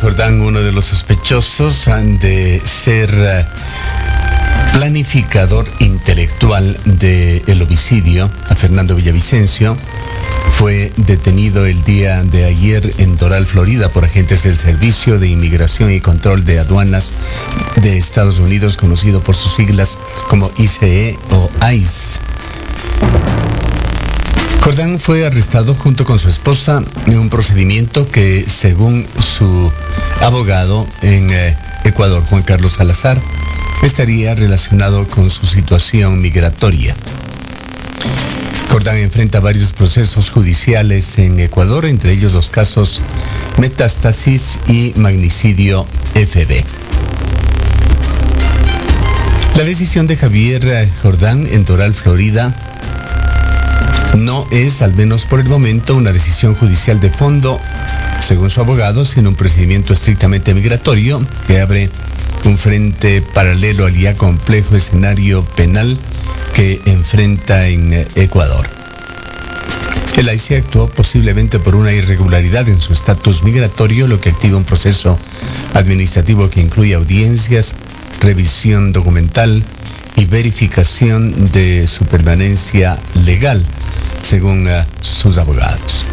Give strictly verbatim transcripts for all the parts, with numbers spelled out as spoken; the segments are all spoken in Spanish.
Jordán, uno de los sospechosos de ser planificador intelectual del homicidio a Fernando Villavicencio, fue detenido el día de ayer en Doral, Florida, por agentes del Servicio de Inmigración y Control de Aduanas de Estados Unidos, conocido por sus siglas como I C E o ICE. Jordán fue arrestado junto con su esposa en un procedimiento que, según su abogado en eh, Ecuador, Juan Carlos Salazar, estaría relacionado con su situación migratoria. Jordán enfrenta varios procesos judiciales en Ecuador, entre ellos los casos Metástasis y Magnicidio F B. La decisión de Javier Jordán en Doral, Florida, no es, al menos por el momento, una decisión judicial de fondo, según su abogado, sino un procedimiento estrictamente migratorio que abre un frente paralelo al ya complejo escenario penal que enfrenta en Ecuador. El I C E actuó posiblemente por una irregularidad en su estatus migratorio, lo que activa un proceso administrativo que incluye audiencias, revisión documental y verificación de su permanencia legal, según uh, sus abogados.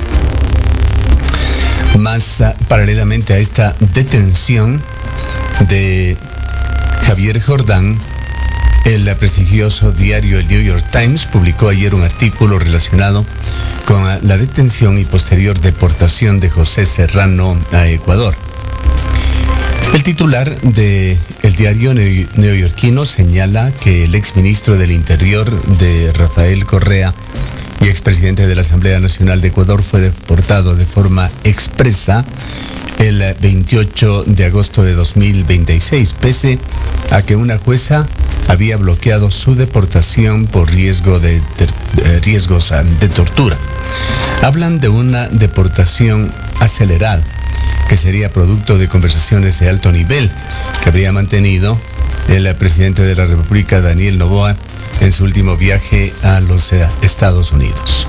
Más uh, paralelamente a esta detención de Javier Jordán, el uh, prestigioso diario El New York Times publicó ayer un artículo relacionado con uh, la detención y posterior deportación de José Serrano a Ecuador. El titular de el diario neoyorquino señala que el exministro del Interior de Rafael Correa y expresidente de la Asamblea Nacional de Ecuador fue deportado de forma expresa el veintiocho de agosto de dos mil veintiséis, pese a que una jueza había bloqueado su deportación por riesgo de, de riesgos de tortura. Hablan de una deportación acelerada, que sería producto de conversaciones de alto nivel que habría mantenido el presidente de la República, Daniel Noboa, en su último viaje a los Estados Unidos.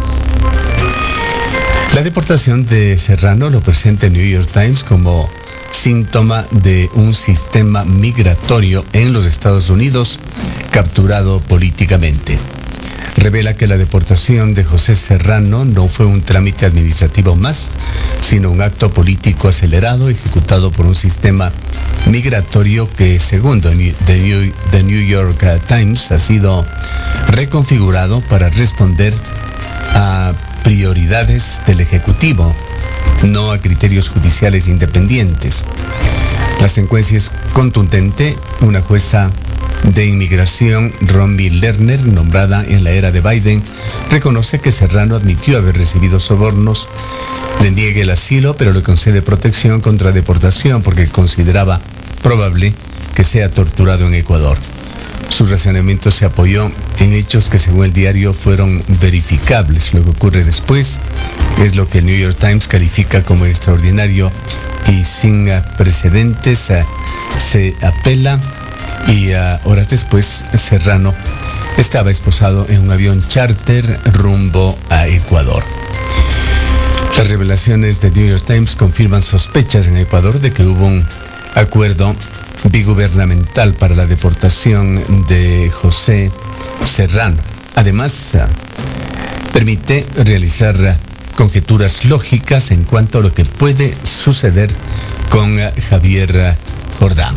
La deportación de Serrano lo presenta el New York Times como síntoma de un sistema migratorio en los Estados Unidos capturado políticamente. Revela que la deportación de José Serrano no fue un trámite administrativo más, sino un acto político acelerado ejecutado por un sistema migratorio que, según The New, The New York Times, ha sido reconfigurado para responder a prioridades del Ejecutivo, no a criterios judiciales independientes. La sentencia es contundente. Una jueza de inmigración, Romy Lerner, nombrada en la era de Biden, reconoce que Serrano admitió haber recibido sobornos, le niega el asilo, pero le concede protección contra deportación porque consideraba probable que sea torturado en Ecuador. Su razonamiento se apoyó en hechos que, según el diario, fueron verificables. Lo que ocurre después es lo que el New York Times califica como extraordinario y sin precedentes. Se apela y uh, horas después Serrano estaba esposado en un avión charter rumbo a Ecuador. Las revelaciones de New York Times confirman sospechas en Ecuador de que hubo un acuerdo bigubernamental para la deportación de José Serrano. Además, uh, permite realizar uh, conjeturas lógicas en cuanto a lo que puede suceder con uh, Javier uh, Jordán.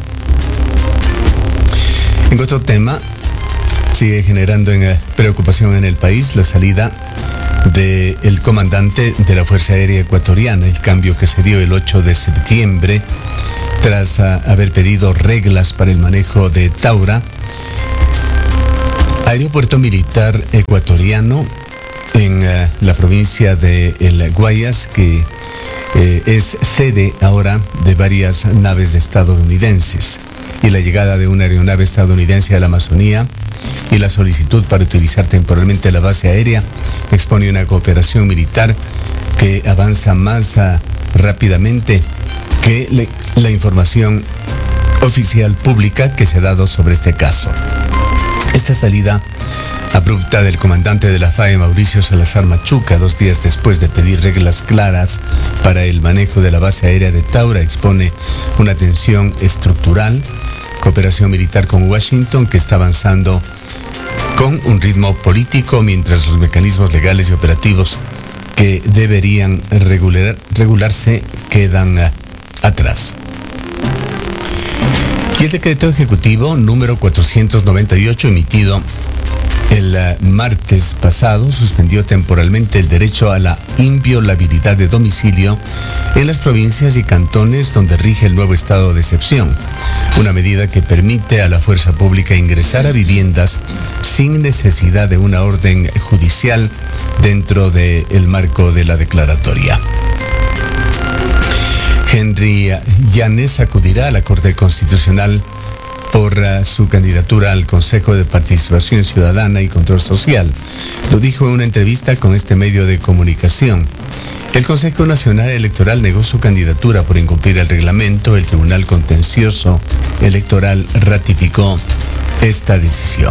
En otro tema, sigue generando en, uh, preocupación en el país la salida del comandante de la Fuerza Aérea Ecuatoriana, el cambio que se dio el ocho de septiembre tras uh, haber pedido reglas para el manejo de Taura. Aeropuerto Militar Ecuatoriano en uh, la provincia de El Guayas, que eh, es sede ahora de varias naves estadounidenses, y la llegada de una aeronave estadounidense a la Amazonía y la solicitud para utilizar temporalmente la base aérea expone una cooperación militar que avanza más uh, rápidamente que le, la información oficial pública que se ha dado sobre este caso. Esta salida abrupta del comandante de la F A E, Mauricio Salazar Machuca, dos días después de pedir reglas claras para el manejo de la base aérea de Taura, expone una tensión estructural, cooperación militar con Washington que está avanzando con un ritmo político, mientras los mecanismos legales y operativos que deberían regular, regularse quedan uh, atrás. Y el decreto ejecutivo número cuatrocientos noventa y ocho, emitido el uh, martes pasado, suspendió temporalmente el derecho a la inviolabilidad de domicilio en las provincias y cantones donde rige el nuevo estado de excepción, una medida que permite a la fuerza pública ingresar a viviendas sin necesidad de una orden judicial dentro del marco de la declaratoria. Henry Llanes acudirá a la Corte Constitucional por uh, su candidatura al Consejo de Participación Ciudadana y Control Social. Lo dijo en una entrevista con este medio de comunicación. El Consejo Nacional Electoral negó su candidatura por incumplir el reglamento. El Tribunal Contencioso Electoral ratificó esta decisión.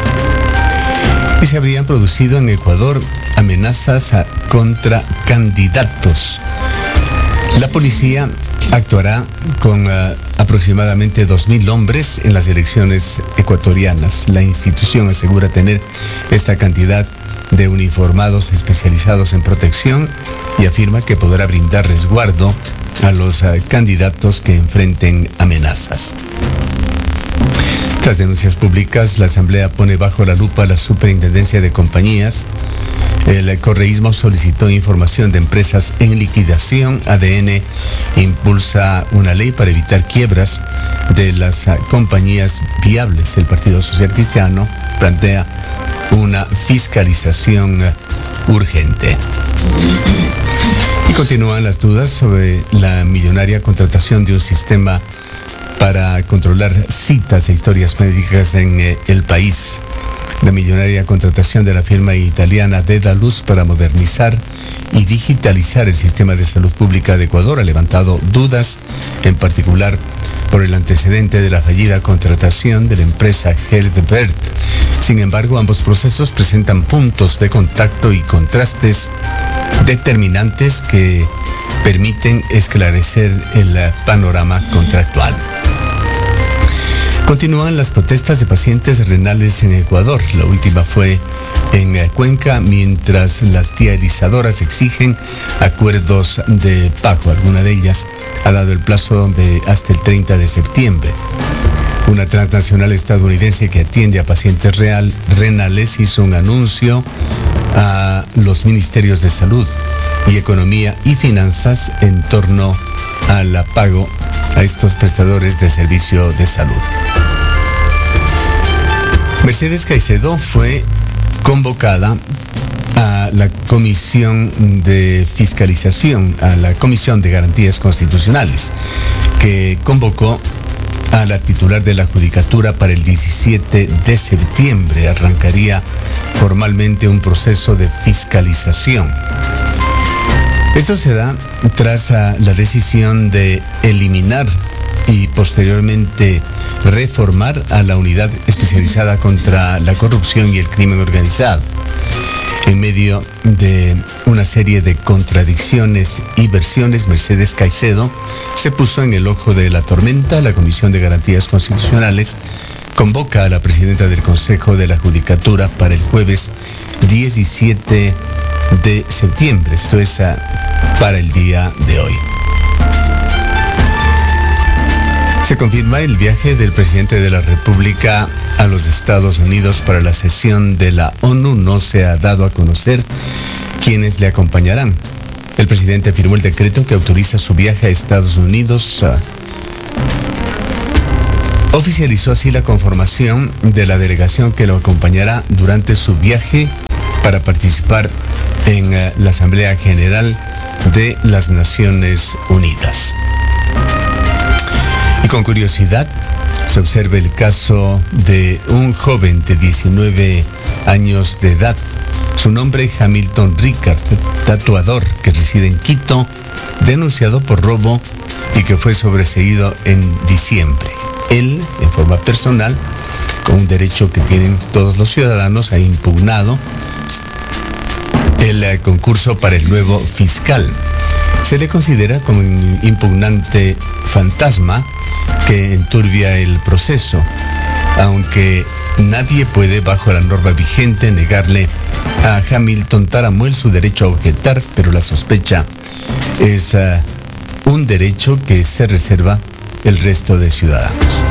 Y se habrían producido en Ecuador amenazas a, contra candidatos. La policía actuará con uh, aproximadamente dos mil hombres en las elecciones ecuatorianas. La institución asegura tener esta cantidad de uniformados especializados en protección y afirma que podrá brindar resguardo a los uh, candidatos que enfrenten amenazas. Tras denuncias públicas, la Asamblea pone bajo la lupa a la Superintendencia de Compañías. El correísmo solicitó información de empresas en liquidación. A D N impulsa una ley para evitar quiebras de las compañías viables. El Partido Social Cristiano plantea una fiscalización urgente. Y continúan las dudas sobre la millonaria contratación de un sistema para controlar citas e historias médicas en eh, el país. La millonaria contratación de la firma italiana Dedalus para modernizar y digitalizar el sistema de salud pública de Ecuador ha levantado dudas, en particular por el antecedente de la fallida contratación de la empresa HealthBird. Sin embargo, ambos procesos presentan puntos de contacto y contrastes determinantes que permiten esclarecer el panorama contractual. Continúan las protestas de pacientes renales en Ecuador. La última fue en Cuenca, mientras las dializadoras exigen acuerdos de pago. Alguna de ellas ha dado el plazo de hasta el treinta de septiembre. Una transnacional estadounidense que atiende a pacientes real, renales hizo un anuncio a los ministerios de Salud y Economía y Finanzas en torno al pago a estos prestadores de servicio de salud. Mercedes Caicedo fue convocada a la Comisión de Fiscalización, a la Comisión de Garantías Constitucionales, que convocó a la titular de la Judicatura para el diecisiete de septiembre. Arrancaría formalmente un proceso de fiscalización. Esto se da tras la decisión de eliminar y posteriormente reformar a la Unidad Especializada contra la Corrupción y el Crimen Organizado. En medio de una serie de contradicciones y versiones, Mercedes Caicedo se puso en el ojo de la tormenta. La Comisión de Garantías Constitucionales convoca a la presidenta del Consejo de la Judicatura para el jueves diecisiete de septiembre, esto es uh, para el día de hoy. Se confirma el viaje del presidente de la República a los Estados Unidos para la sesión de la ONU. No se ha dado a conocer quiénes le acompañarán. El presidente firmó el decreto que autoriza su viaje a Estados Unidos. Uh, oficializó así la conformación de la delegación que lo acompañará durante su viaje para participar en uh, la Asamblea General de las Naciones Unidas. Y con curiosidad, se observa el caso de un joven de diecinueve años de edad. Su nombre es Hamilton Ricard, tatuador que reside en Quito, denunciado por robo y que fue sobreseído en diciembre. Él, en forma personal, con un derecho que tienen todos los ciudadanos, ha impugnado el eh, concurso para el nuevo fiscal. Se le considera como un impugnante fantasma que enturbia el proceso, aunque nadie puede, bajo la norma vigente, negarle a Hamilton Taramuel su derecho a objetar, pero la sospecha es uh, un derecho que se reserva el resto de ciudadanos.